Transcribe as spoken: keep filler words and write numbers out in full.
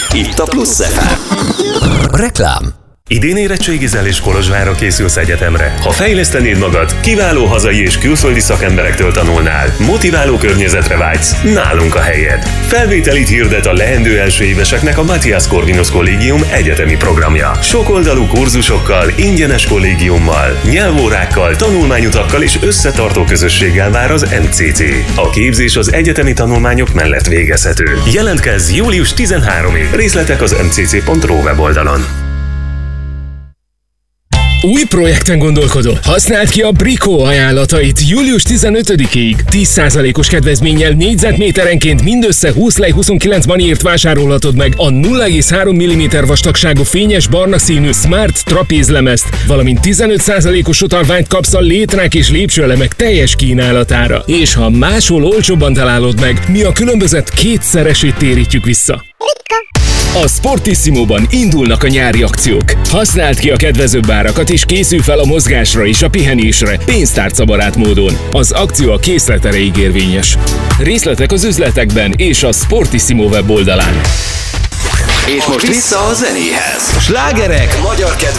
Itt a Plusz ef em. Reklám. Idén érettségizel és Kolozsvárra készülsz egyetemre. Ha fejlesztenéd magad, kiváló hazai és külföldi szakemberektől tanulnál, motiváló környezetre vágysz, nálunk a helyed. Felvételit hirdet a leendő első éveseknek a Matthias Corvinus Kollégium egyetemi programja. Sokoldalú kurzusokkal, ingyenes kollégiummal, nyelvórákkal, tanulmányutakkal és összetartó közösséggel vár az em cé cé. A képzés az egyetemi tanulmányok mellett végezhető. Jelentkezz július tizenharmadikáig. Részletek az em cé cé pont ru weboldalon. Új projekten gondolkodol? Használd ki a Brico ajánlatait július tizenötödikéig. tíz százalékos kedvezménnyel négyzetméterenként mindössze húsz lej huszonkilenc maniért vásárolhatod meg a nulla egész három milliméter vastagságú fényes barna színű Smart trapézlemezt, valamint tizenöt százalékos utalványt kapsz a létrák és lépcsőelemek teljes kínálatára. És ha máshol olcsóbban találod meg, mi a különbözet kétszeresét térítjük vissza. A Sportissimo-ban indulnak a nyári akciók. Használd ki a kedvezőbb árakat és készülj fel a mozgásra és a pihenésre pénztárcabarát módon. Az akció a készlet erejéig érvényes. Részletek az üzletekben és a Sportissimo weboldalán. És most vissza a zenéhez. Slágerek, magyar kedvenc